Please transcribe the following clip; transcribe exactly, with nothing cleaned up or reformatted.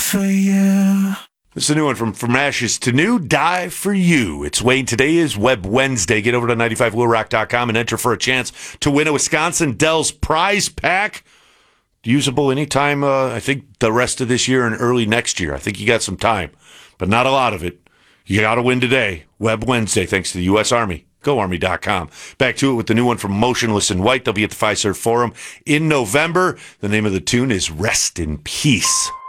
for you. This is a new one from From Ashes to New, Die for You. It's Wayne. Today is Web Wednesday. Get over to ninety-five will rock dot com and enter for a chance to win a Wisconsin Dells prize pack. Usable anytime, uh, I think, the rest of this year and early next year. I think you got some time, but not a lot of it. You got to win today. Web Wednesday, thanks to the U S Army. go army dot com. Back to it with the new one from Motionless in White. They'll be at the Fiserv Forum in November. The name of the tune is Rest in Peace.